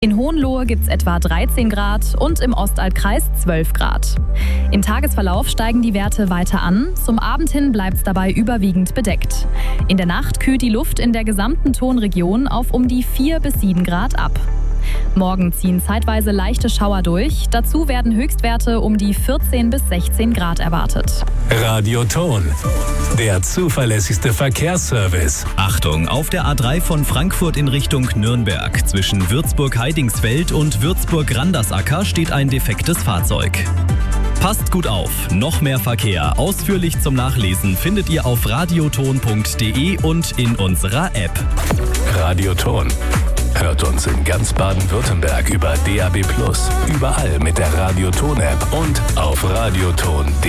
In Hohenlohe gibt es etwa 13 Grad und im Ostalbkreis 12 Grad. Im Tagesverlauf steigen die Werte weiter an. Zum Abend hin bleibt es dabei überwiegend bedeckt. In der Nacht kühlt die Luft in der gesamten Tonregion auf um die 4 bis 7 Grad ab. Morgen ziehen zeitweise leichte Schauer durch. Dazu werden Höchstwerte um die 14 bis 16 Grad erwartet. Radioton, der zuverlässigste Verkehrsservice. Achtung, auf der A3 von Frankfurt in Richtung Nürnberg. Zwischen Würzburg-Heidingsfeld und Würzburg-Randersacker steht ein defektes Fahrzeug. Passt gut auf, noch mehr Verkehr, ausführlich zum Nachlesen findet ihr auf radioton.de und in unserer App. Radioton. Hört uns in ganz Baden-Württemberg über DAB+, überall mit der Radioton-App und auf radioton.de.